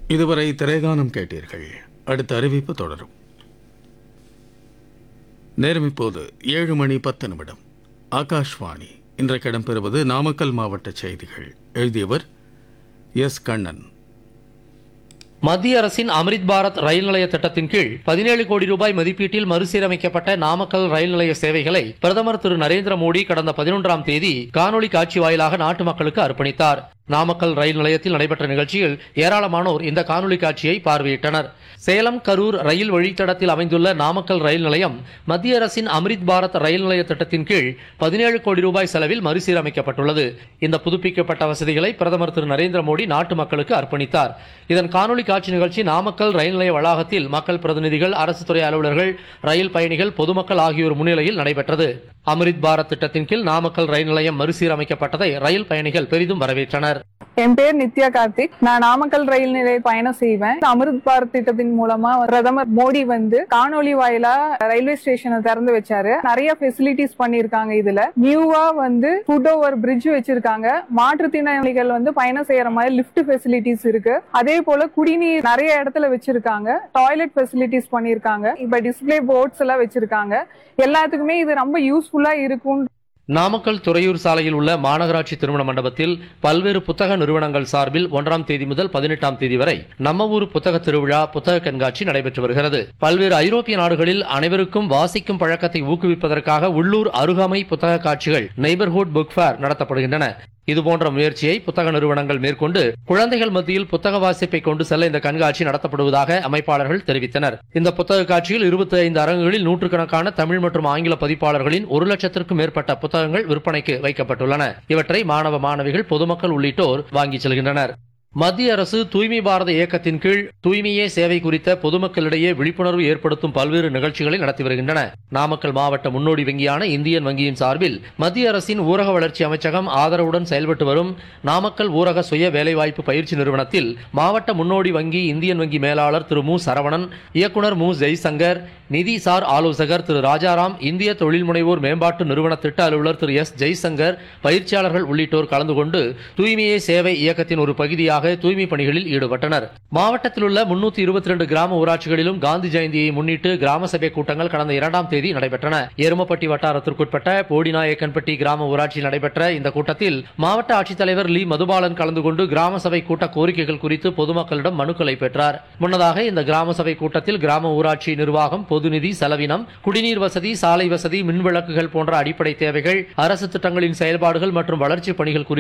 இதுவரை திரைகானம் கேட்டீர்கள். அடுத்த அறிவிப்பு தொடரும். நேரம் இப்போது 7:10. ஆகாஷ்வாணி. இன்றைக்கு இடம்பெறுவது நாமக்கல் மாவட்ட செய்திகள். எழுதியவர் எஸ். கண்ணன். மத்திய அரசின் அம்ரித் பாரத் ரயில் நிலைய திட்டத்தின் கீழ் 17 கோடி ரூபாய் மதிப்பீட்டில் மறுசீரமைக்கப்பட்ட நாமக்கல் ரயில் நிலைய சேவைகளை பிரதமர் திரு நரேந்திர மோடி கடந்த 11ஆம் தேதி காணொலி காட்சி வாயிலாக நாட்டு மக்களுக்கு அர்ப்பணித்தார். நாமக்கல் ரயில் நிலையத்தில் நடைபெற்ற நிகழ்ச்சியில் ஏராளமானோர் இந்த காணொலி காட்சியை பார்வையிட்டனர். சேலம் கரூர் ரயில் வழித்தடத்தில் அமைந்துள்ள நாமக்கல் ரயில் நிலையம் மத்திய அரசின் அம்ரித் பாரத் ரயில் நிலைய திட்டத்தின் கீழ் 17 கோடி ரூபாய் செலவில் மறுசீரமைக்கப்பட்டுள்ளது. இந்த புதுப்பிக்கப்பட்ட வசதிகளை பிரதமர் திரு நரேந்திர மோடி நாட்டு மக்களுக்கு அர்ப்பணித்தார். இதன் காணொலி காட்சி நிகழ்ச்சி நாமக்கல் ரயில் நிலைய வளாகத்தில் மக்கள் பிரதிநிதிகள், அரசு துறை அலுவலர்கள், ரயில் பயணிகள், பொதுமக்கள் ஆகியோர் முன்னிலையில் நடைபெற்றது. அம்ரித் பாரத் திட்டத்தின் கீழ் நாமக்கல் ரயில் நிலையம் மறுசீரமைக்கப்பட்டதை ரயில் பயணிகள் பெரிதும் வரவேற்றனர். என் பேர் நித்யா கார்த்திக். நான் நாமக்கல் ரயில் நிலைய பயணம் செய்வேன். அம்ரித் பாரத் திட்டத்தின் மூலமா பிரதமர் மோடி காணொலி வாயிலா ரயில்வே ஸ்டேஷனை திறந்து வச்சாரு. நிறைய ஃபெசிலிட்டிஸ் பண்ணிருக்காங்க. இதுல நியூவா ஃபுட் ஓவர் பிரிட்ஜ் வச்சிருக்காங்க. மாற்றுத்திறனாளிகள் பயணம் செய்யற மாதிரி லிப்ட் ஃபெசிலிட்டிஸ் இருக்கு. அதே போல குடிநீர் நிறைய இடத்துல வச்சிருக்காங்க. டாய்லெட் ஃபெசிலிட்டிஸ் பண்ணிருக்காங்க. இப்ப டிஸ்பிளே போர்ட்ஸ் எல்லாம் வச்சிருக்காங்க. எல்லாத்துக்குமே இது ரொம்ப யூஸ்ஃபுல்லா இருக்கும். நாமக்கல் துறையூர் சாலையில் உள்ள மாநகராட்சி திருமண மண்டபத்தில் பல்வேறு புத்தக நிறுவனங்கள் சார்பில் 1ஆம் தேதி முதல் 18ஆம் தேதி வரை நம்ம ஊர் புத்தக திருவிழா, புத்தக கண்காட்சி நடைபெற்று வருகிறது. பல்வேறு ஐரோப்பிய நாடுகளில் அனைவருக்கும் வாசிக்கும் பழக்கத்தை ஊக்குவிப்பதற்காக உள்ளூர் அருகாமை புத்தக காட்சிகள், நெய்பர்ஹுட் புக் ஃபேர் நடத்தப்படுகின்றன. இதுபோன்ற முயற்சியை புத்தக நிறுவனங்கள் மேற்கொண்டு குழந்தைகள் மத்தியில் புத்தக வாசிப்பை கொண்டு செல்ல இந்த கண்காட்சி நடத்தப்படுவதாக அமைப்பாளர்கள் தெரிவித்தனர். இந்த புத்தக காட்சியில் 25 அரங்குகளில் நூற்றுக்கணக்கான தமிழ் மற்றும் ஆங்கில பதிப்பாளர்களின் 1 லட்சத்திற்கும் மேற்பட்ட புத்தகங்கள் விற்பனைக்கு வைக்கப்பட்டுள்ளன. இவற்றை மாணவ மாணவிகள், பொதுமக்கள் உள்ளிட்டோர் வாங்கி செல்கின்றனர். மத்திய அரசு தூய்மை பாரத இயக்கத்தின் கீழ் தூய்மையே சேவை குறித்த பொதுமக்களிடையே விழிப்புணர்வு ஏற்படுத்தும் பல்வேறு நிகழ்ச்சிகளை நடத்தி வருகின்றன. நாமக்கல் மாவட்ட முன்னோடி வங்கியான இந்தியன் வங்கியின் சார்பில் மத்திய அரசின் ஊரக வளர்ச்சி அமைச்சகம் ஆதரவுடன் செயல்பட்டு வரும் நாமக்கல் ஊரக சுய வேலைவாய்ப்பு பயிற்சி நிறுவனத்தில் மாவட்ட முன்னோடி வங்கி இந்தியன் வங்கி மேலாளர் திரு மு. சரவணன், இயக்குனர் மு. ஜெய்சங்கர், நிதி சார் ஆலோசகர் திரு ராஜாராம், இந்திய தொழில் முனைவோர் மேம்பாட்டு நிறுவன திட்ட அலுவலர் திரு எஸ். ஜெய்சங்கர், பயிற்சியாளர்கள் உள்ளிட்டோர் கலந்து கொண்டு தூய்மையே சேவை இயக்கத்தின் ஒரு பகுதியாக தூய்மை பணிகளில் ஈடுபட்டனர். மாவட்டத்தில் உள்ள 322 கிராம ஊராட்சிகளிலும் காந்தி ஜெயந்தியை முன்னிட்டு கிராம சபை கூட்டங்கள் கடந்த 2ஆம் தேதி நடைபெற்றன. எருமப்பட்டி வட்டாரத்திற்குட்பட்ட போடிநாயக்கன்பட்டி கிராம ஊராட்சியில் நடைபெற்ற இந்த கூட்டத்தில் மாவட்ட ஆட்சித்தலைவர் லி. மதுபாலன் கலந்து கொண்டு கிராம சபை கூட்ட கோரிக்கைகள் குறித்து பொதுமக்களிடம் மனுக்களை பெற்றார். முன்னதாக இந்த கிராம சபை கூட்டத்தில் கிராம ஊராட்சி நிர்வாகம், பொதுநிதி, செலவினம், குடிநீர் வசதி, சாலை வசதி, மின்விளக்குகள் போன்ற அடிப்படை தேவைகள், அரசு திட்டங்களின் செயல்பாடுகள் மற்றும் வளர்ச்சி பணிகள் குறித்து